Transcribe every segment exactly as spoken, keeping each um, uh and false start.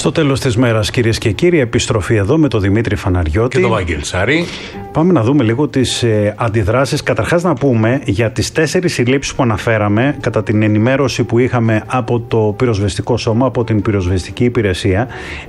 Στο τέλος της μέρας, κυρίες και κύριοι, επιστροφή εδώ με τον Δημήτρη Φαναριώτη και τον Βαγγέλη Σαρή. Πάμε να δούμε λίγο τις ε, αντιδράσεις. Καταρχάς να πούμε για τις τέσσερις συλλήψεις που αναφέραμε κατά την ενημέρωση που είχαμε από το πυροσβεστικό σώμα, από την πυροσβεστική υπηρεσία.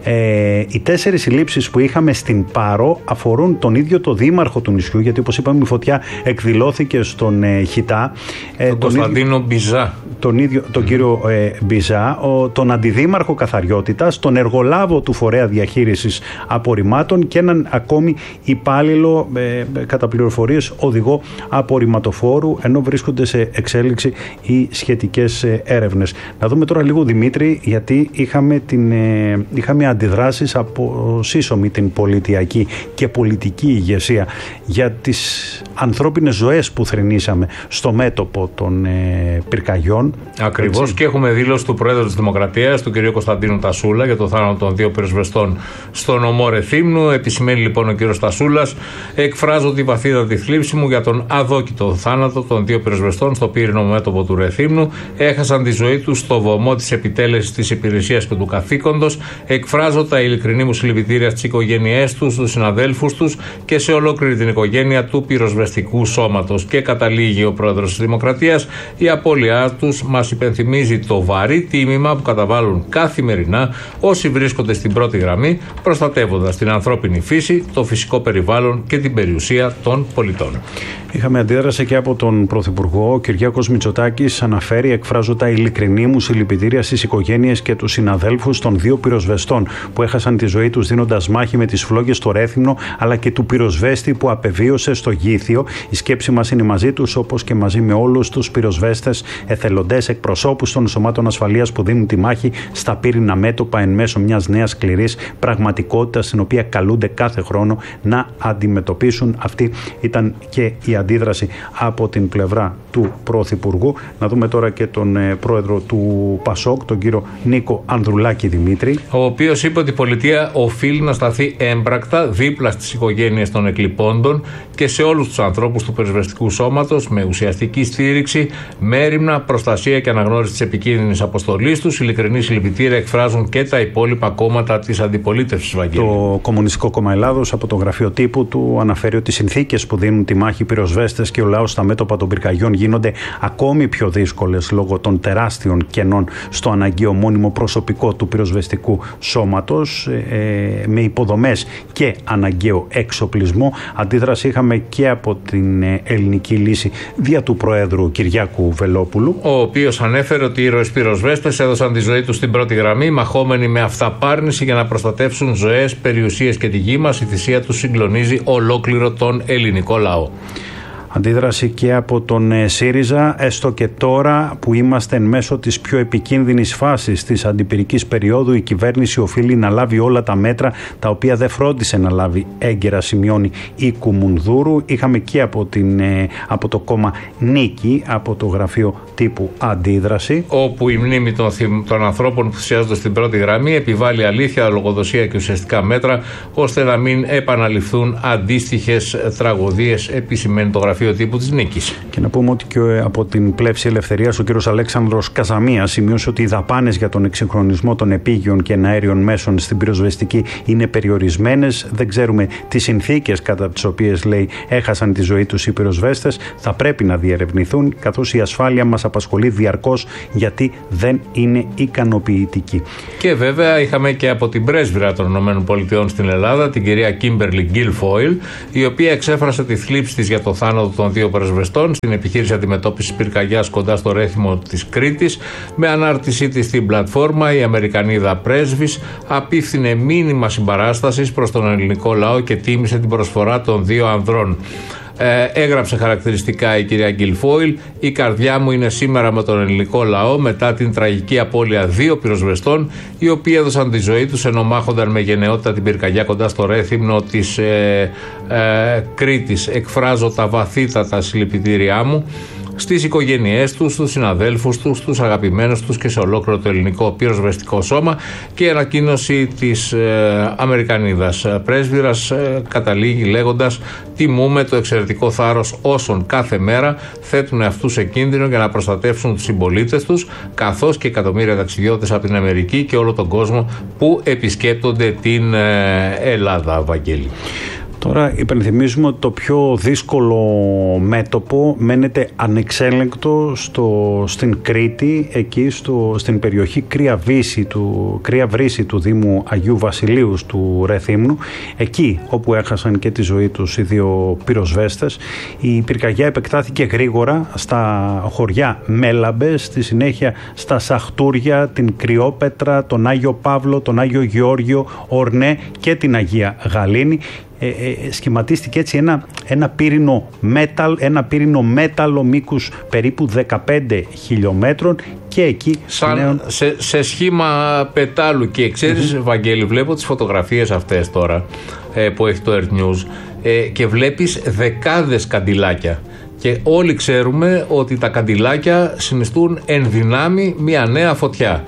Ε, οι τέσσερις συλλήψεις που είχαμε στην Πάρο αφορούν τον ίδιο το δήμαρχο του νησιού, γιατί όπως είπαμε η φωτιά εκδηλώθηκε στον ε, Χιτά. Ε, τον Κωνσταντίνο Μπιζά. Τον ίδιο τον mm. κύριο ε, Μπιζά, ο, τον αντιδήμαρχο Καθαριότητας, τον εργολάβο του φορέα διαχείρισης απορριμμάτων και έναν ακόμη υπάλληλο ε, κατά πληροφορίες οδηγό απορριμματοφόρου, ενώ βρίσκονται σε εξέλιξη οι σχετικές ε, έρευνες. Να δούμε τώρα λίγο, Δημήτρη, γιατί είχαμε, την, ε, είχαμε αντιδράσεις από σύσσωμη την πολιτιακή και πολιτική ηγεσία για τις ανθρώπινες ζωές που θρηνήσαμε στο μέτωπο των ε, πυρκαγιών. Ακριβώς, έτσι. Και έχουμε δήλωση του Προέδρου της Δημοκρατίας, του κ. Κωνσταντίνου Τασούλα, για το θάνατο των δύο πυροσβεστών στο νομό Ρεθύμνου. Επισημαίνει λοιπόν ο κ. Τασούλας: εκφράζω τη βαθύτατη θλίψη μου για τον αδόκητο θάνατο των δύο πυροσβεστών στο πύρινο μέτωπο του Ρεθύμνου. Έχασαν τη ζωή τους στο βωμό της επιτέλεσης της υπηρεσίας και του καθήκοντος. Εκφράζω τα ειλικρινή μου συλληπιτήρια στις οικογένειές τους, στους συναδέλφους τους και σε ολόκληρη την οικογένεια του πυροσβεστικού σώματος. Και καταλήγει ο Πρόεδρος της Δημοκρατίας: η απώλειά τους μας υπενθυμίζει το βαρύ τίμημα που καταβάλουν καθημερινά όσοι βρίσκονται στην πρώτη γραμμή, προστατεύοντας την ανθρώπινη φύση, το φυσικό περιβάλλον και την περιουσία των πολιτών. Είχαμε αντίδραση και από τον Πρωθυπουργό. Ο Κυριάκος Μητσοτάκης αναφέρει: εκφράζω τα ειλικρινή μου συλληπιτήρια στις οικογένειες και τους συναδέλφους των δύο πυροσβεστών που έχασαν τη ζωή τους δίνοντας μάχη με τις φλόγες στο Ρέθυμνο, αλλά και του πυροσβέστη που απεβίωσε στο Γήθιο. Η σκέψη μας είναι μαζί τους, όπως και μαζί με όλους τους πυροσβέστες, εθελοντές, εκπροσώπους των σωμάτων ασφαλείας που δίνουν τη μάχη στα πύρινα μέτωπα εν μέσω μιας νέας σκληρής πραγματικότητας, την οποία καλούνται κάθε χρόνο να αντιμετωπίσουν. Αυτή ήταν και η αντίδραση από την πλευρά του Πρωθυπουργού. Να δούμε τώρα και τον ε, πρόεδρο του ΠΑΣΟΚ, τον κύριο Νίκο Ανδρουλάκη, Δημήτρη. Ο οποίος είπε ότι η πολιτεία οφείλει να σταθεί έμπρακτα δίπλα στις οικογένειες των εκλειπώντων και σε όλους τους ανθρώπους του πυροσβεστικού σώματος, με ουσιαστική στήριξη, μέριμνα, προστασία και αναγνώριση της επικίνδυνης αποστολής τους. Ειλικρινή συλληπιτήρια εκφράζουν και τα υπόλοιπα κόμματα της αντιπολίτευσης, Βαγγέλη. Το Κομμουνιστικό Κόμμα Ελλάδος, από το γραφείο τύπου του, αναφέρει ότι οι συνθήκες που δίνουν τη μάχη οι πυροσβέστες και ο λαός στα μέτωπα των πυρκαγιών γίνονται ακόμη πιο δύσκολες λόγω των τεράστιων κενών στο αναγκαίο μόνιμο προσωπικό του πυροσβεστικού σώματος, ε, με υποδομές και αναγκαίο εξοπλισμό. Αντίδραση είχαμε και από την Ελληνική Λύση δια του Προέδρου Κυριάκου Βελόπουλου, ο οποίος ανέφερε ότι οι ήρωες πυροσβέστες έδωσαν τη ζωή τους στην πρώτη γραμμή, μαχόμενοι με αυταπάρνηση για να προστατεύσουν ζωές, περιουσίες και τη γη μας. Η θυσία τους συγκλονίζει ολόκληρο τον ελληνικό λαό. Αντίδραση και από τον ΣΥΡΙΖΑ, έστω και τώρα που είμαστε εν μέσω της πιο επικίνδυνης φάσης της αντιπυρικής περίοδου, η κυβέρνηση οφείλει να λάβει όλα τα μέτρα τα οποία δεν φρόντισε να λάβει έγκαιρα, σημειώνει η Κουμουνδούρου. Είχαμε και από, την, από το κόμμα Νίκη, από το γραφείο τύπου Αντίδραση, όπου η μνήμη των, των ανθρώπων που θυσιάζονται στην πρώτη γραμμή επιβάλλει αλήθεια, λογοδοσία και ουσιαστικά μέτρα ώστε να μην επαναληφθούν αντίστοιχες τραγωδίες, επισημαίνει το γραφείο τύπου της Νίκης. Και να πούμε ότι και από την πλεύση ελευθερίας ο κ. Αλέξανδρος Καζαμίας σημείωσε ότι οι δαπάνες για τον εξυγχρονισμό των επίγειων και εναέριων μέσων στην πυροσβεστική είναι περιορισμένες. Δεν ξέρουμε τις συνθήκες κατά τις οποίες, λέει, έχασαν τη ζωή τους οι πυροσβέστες. Θα πρέπει να διερευνηθούν, καθώς η ασφάλεια μας απασχολεί διαρκώς, γιατί δεν είναι ικανοποιητική. Και βέβαια είχαμε και από την πρέσβυρα των ΗΠΑ στην Ελλάδα, την κυρία Κίμπερλι Γκίλφοιλ, η οποία εξέφρασε τη θλίψη της για το θάνατο των δύο πυροσβεστών στην επιχείρηση αντιμετώπισης πυρκαγιάς κοντά στο Ρέθυμνο της Κρήτης. Με ανάρτησή της στην πλατφόρμα, η Αμερικανίδα πρέσβης απίφθινε μήνυμα συμπαράστασης προς τον ελληνικό λαό και τίμησε την προσφορά των δύο ανδρών. Ε, έγραψε χαρακτηριστικά η κυρία Γκίλφοιλ: η καρδιά μου είναι σήμερα με τον ελληνικό λαό μετά την τραγική απώλεια δύο πυροσβεστών, οι οποίοι έδωσαν τη ζωή τους ενώ μάχονταν με γενναιότητα την πυρκαγιά κοντά στο Ρέθυμνο της ε, ε, Κρήτης. Εκφράζω τα βαθύτατα συλληπιτήριά μου στις οικογένειές τους, στους συναδέλφους τους, στους αγαπημένους τους και σε ολόκληρο το ελληνικό πυροσβεστικό σώμα. Και η ανακοίνωση της ε, Αμερικανίδας πρέσβυρας ε, καταλήγει λέγοντας: τιμούμε το εξαιρετικό θάρρος όσων κάθε μέρα θέτουν αυτούς σε κίνδυνο για να προστατεύσουν τους συμπολίτες τους, καθώς και εκατομμύρια ταξιδιώτες από την Αμερική και όλο τον κόσμο που επισκέπτονται την ε, Ελλάδα, Βαγγέλη. Τώρα υπενθυμίζουμε ότι το πιο δύσκολο μέτωπο μένεται ανεξέλεγκτο στο, στην Κρήτη, εκεί στο, στην περιοχή Κρύα Βρύση του, Κρύα Βρύση του Δήμου Αγίου Βασιλείου του Ρεθύμνου, εκεί όπου έχασαν και τη ζωή τους οι δύο πυροσβέστες. Η πυρκαγιά επεκτάθηκε γρήγορα στα χωριά Μέλαμπες, στη συνέχεια στα Σαχτούρια, την Κρυόπετρα, τον Άγιο Παύλο, τον Άγιο Γεώργιο, Ορνέ και την Αγία Γαλήνη. Ε, ε, σχηματίστηκε έτσι ένα, ένα πύρινο μέταλ, ένα πύρινο μέταλλο μήκους περίπου δεκαπέντε χιλιόμετρων και εκεί σαν νέων... σε, σε σχήμα πετάλου. Και ξέρεις, mm-hmm. Βαγγέλη, βλέπω τις φωτογραφίες αυτές τώρα ε, που έχει το Earth News ε, και βλέπεις δεκάδες καντιλάκια. Και όλοι ξέρουμε ότι τα καντιλάκια συνιστούν εν δυνάμει μια νέα φωτιά.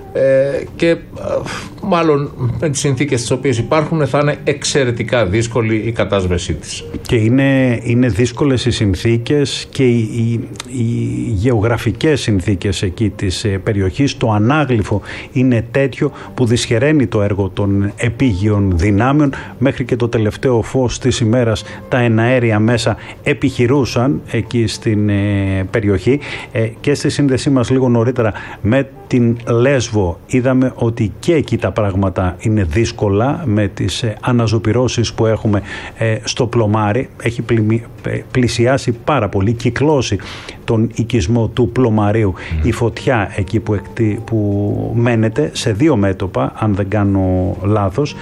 Ε, και ε, μάλλον με τις συνθήκες τις οποίες υπάρχουν θα είναι εξαιρετικά δύσκολη η κατάσβεσή της. Και είναι, είναι δύσκολες οι συνθήκες και οι, οι, οι γεωγραφικές συνθήκες εκεί της περιοχής. Το ανάγλυφο είναι τέτοιο που δυσχεραίνει το έργο των επίγειων δυνάμεων. Μέχρι και το τελευταίο φως της ημέρας τα εναέρια μέσα επιχειρούσαν εκεί στην ε, περιοχή ε, και στη σύνδεσή μας λίγο νωρίτερα με την Λέσβο είδαμε ότι και εκεί τα πράγματα είναι δύσκολα με τις ε, αναζωπυρώσεις που έχουμε ε, στο Πλωμάρι. Έχει πλημι, ε, πλησιάσει πάρα πολύ, κυκλώσει τον οικισμό του Πλωμαρίου mm. η φωτιά εκεί που, εκτι, που μένεται σε δύο μέτωπα, αν δεν κάνω λάθος.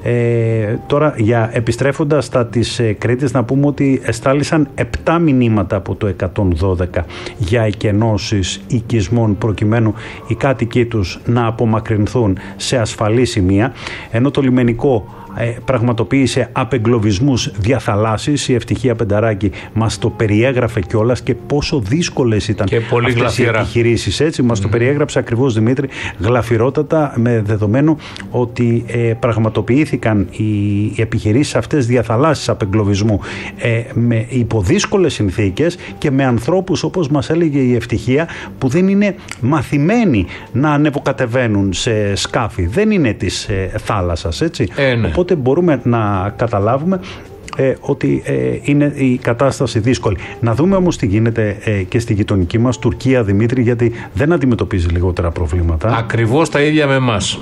Ε, τώρα για επιστρέφοντας στα της ε, Κρήτης, να πούμε ότι εστάλησαν επτά μηνύματα από το εκατόν δώδεκα για εκενώσεις οικισμών προκειμένου οι κάτοικοι τους να απομακρυνθούν σε ασφαλή σημεία, ενώ το λιμενικό πραγματοποίησε απεγκλωβισμούς διαθαλάσσης. Η Ευτυχία Πενταράκη μας το περιέγραφε κιόλας και πόσο δύσκολες ήταν αυτές οι επιχειρήσεις. Έτσι, μας mm. το περιέγραψε ακριβώς, Δημήτρη, γλαφυρότατα, με δεδομένο ότι ε, πραγματοποιήθηκαν οι, οι επιχειρήσεις αυτές διαθαλάσσης απεγκλωβισμού ε, με υποδύσκολες συνθήκες και με ανθρώπους, όπως μας έλεγε η Ευτυχία, που δεν είναι μαθημένοι να ανεβοκατεβαίνουν σε σκάφη. Δεν είναι της ε, θάλασσας, έτσι. Ε, ναι. Οπότε μπορούμε να καταλάβουμε ε, ότι ε, είναι η κατάσταση δύσκολη. Να δούμε όμως τι γίνεται ε, και στη γειτονική μας Τουρκία, Δημήτρη, γιατί δεν αντιμετωπίζει λιγότερα προβλήματα. Ακριβώς τα ίδια με εμάς.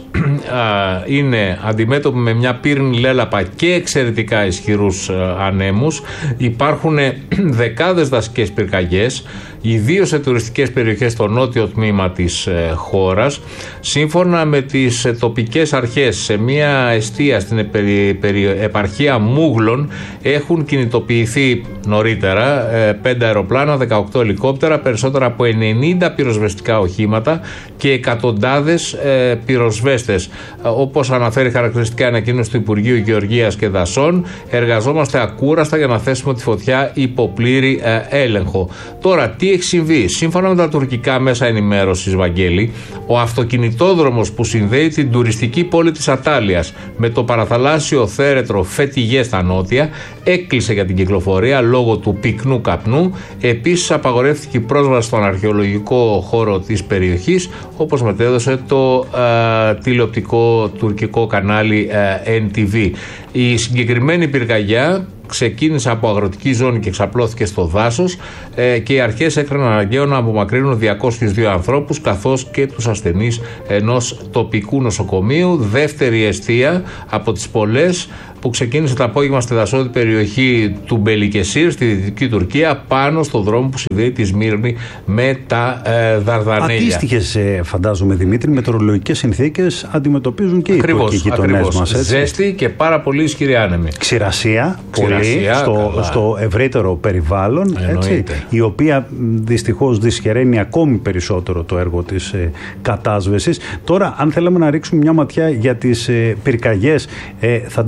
Είναι αντιμέτωποι με μια πύρινη λέλαπα και εξαιρετικά ισχυρούς ανέμους. Υπάρχουν δεκάδες δασικές πυρκαγιές, ιδίως σε τουριστικές περιοχές στο νότιο τμήμα της ε, χώρας. Σύμφωνα με τις ε, τοπικές αρχές, σε μια εστία στην επερι, περι, επαρχία Μούγλων έχουν κινητοποιηθεί νωρίτερα ε, πέντε αεροπλάνα, δεκαοκτώ ελικόπτερα, περισσότερα από ενενήντα πυροσβεστικά οχήματα και εκατοντάδες ε, πυροσβέστες. Ε, όπως αναφέρει χαρακτηριστικά ανακοίνωση του Υπουργείου Γεωργίας και Δασών, εργαζόμαστε ακούραστα για να θέσουμε τη φωτιά υπό πλήρη ε, έλεγχο. Τώρα, τι έχει συμβεί? Σύμφωνα με τα τουρκικά μέσα ενημέρωσης, Βαγγέλη, ο αυτοκινητόδρομος που συνδέει την τουριστική πόλη της Ατάλειας με το παραθαλάσσιο θέρετρο Φετιγέ στα νότια έκλεισε για την κυκλοφορία λόγω του πυκνού καπνού. Επίσης απαγορεύτηκε η πρόσβαση στον αρχαιολογικό χώρο της περιοχής, όπως μετέδωσε το ε, τηλεοπτικό τουρκικό κανάλι ε, εν τι βι. Η συγκεκριμένη πυρκαγιά ξεκίνησε από αγροτική ζώνη και εξαπλώθηκε στο δάσος ε, και οι αρχές έκριναν αναγκαίο να απομακρύνουν διακόσιους δύο ανθρώπους καθώς και τους ασθενείς ενός τοπικού νοσοκομείου. Δεύτερη εστία από τις πολλές που ξεκίνησε το απόγευμα στη δασόδη περιοχή του Μπελικεσίρ στη Δυτική Τουρκία, πάνω στο δρόμο που συνδέει τη Σμύρνη με τα ε, Δαρδανέλια. Αντίστοιχες, ε, φαντάζομαι, Δημήτρη, μετεωρολογικές συνθήκες αντιμετωπίζουν και ακριβώς, οι τουρκικοί γειτονές μας. Έτσι. Ζέστη και πάρα πολύ ισχυρή άνεμη. Ξηρασία, πολύ, στο, στο ευρύτερο περιβάλλον, έτσι, η οποία δυστυχώς δυσχεραίνει ακόμη περισσότερο το έργο της ε, κατάσβεσης. Τώρα, αν θέλαμε να ρίξουμε μια ματιά για τις ε, πυρκαγιές, ε, θα το δούμε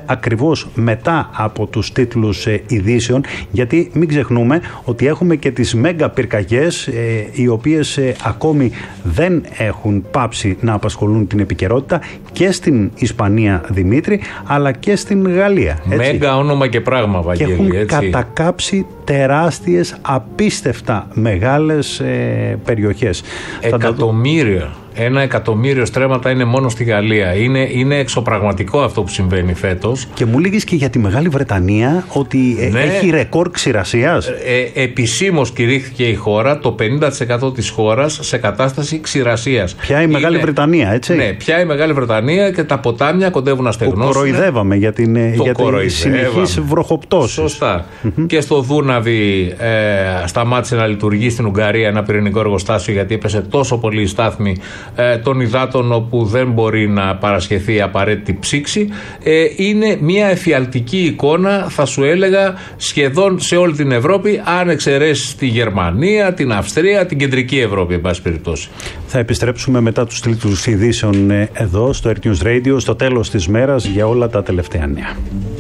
ακριβώς μετά από τους τίτλους ε, ειδήσεων, γιατί μην ξεχνούμε ότι έχουμε και τις μέγα πυρκαγιές, ε, οι οποίες ε, ακόμη δεν έχουν πάψει να απασχολούν την επικαιρότητα και στην Ισπανία, Δημήτρη, αλλά και στην Γαλλία. Έτσι. Μέγα όνομα και πράγμα, Βαγγέλη. Και έχουν έτσι. κατακάψει τεράστιες, απίστευτα μεγάλες ε, περιοχές. Εκατομμύρια. Ένα εκατομμύριο στρέμματα είναι μόνο στη Γαλλία. Είναι, είναι εξωπραγματικό αυτό που συμβαίνει φέτος. Και μου λέγεις και για τη Μεγάλη Βρετανία ότι ναι, έχει ρεκόρ ξηρασίας. Ε, επισήμως κηρύχθηκε η χώρα, το πενήντα τοις εκατό της χώρας σε κατάσταση ξηρασίας. Ποια η Μεγάλη είναι, Βρετανία, έτσι. Ναι, πια η Μεγάλη Βρετανία και τα ποτάμια κοντεύουν να στεγνώσουν. Που κοροϊδεύαμε για την, για την συνεχής βροχοπτώση. Σωστά. Mm-hmm. Και στο Δούναβι ε, σταμάτησε να λειτουργεί στην Ουγγαρία ένα πυρηνικό εργοστάσιο, γιατί έπεσε τόσο πολύ η στάθμη ε, των υδάτων όπου δεν μπορεί να παρασχεθεί απαραίτητη ψήξη. Ε, είναι μια εφιαλτική εικόνα, θα σου έλεγα, σχεδόν σε όλη την Ευρώπη, αν εξαιρέσεις τη Γερμανία, την Αυστρία, την κεντρική Ευρώπη, εν πάση περιπτώσει. Θα επιστρέψουμε μετά τους τίτλους ειδήσεων εδώ στο Air News Radio στο τέλος της μέρας για όλα τα τελευταία νέα.